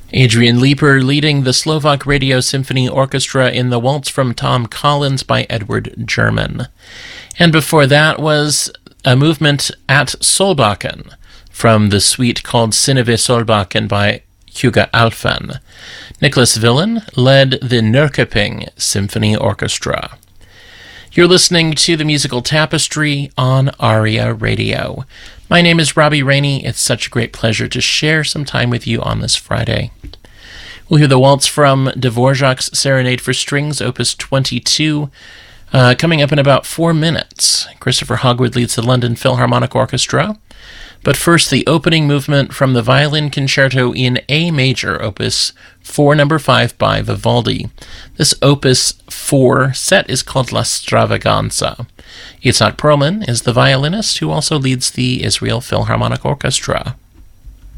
Adrian Leeper leading the Slovak Radio Symphony Orchestra in the Waltz from Tom Collins by Edward German. And before that was a movement at Solbakken from the suite called Synnöve Solbakken by Hugo Alphen. Nicholas Villen led the Norrköping Symphony Orchestra. You're listening to The Musical Tapestry on ARIA Radio. My name is Robbie Rainey. It's such a great pleasure to share some time with you on this Friday. We'll hear the waltz from Dvorak's Serenade for Strings, Opus 22, coming up in about 4 minutes. Christopher Hogwood leads the London Philharmonic Orchestra. But first, the opening movement from the Violin Concerto in A Major, Opus 4, No. 5 by Vivaldi. This Opus 4 set is called La Stravaganza. Itzhak Perlman is the violinist who also leads the Israel Philharmonic Orchestra.